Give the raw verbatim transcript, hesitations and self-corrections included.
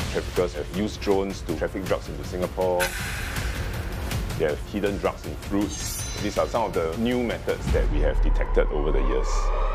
traffickers have used drones to traffic drugs into Singapore. They have hidden drugs in fruits. These are some of the new methods that we have detected over the years.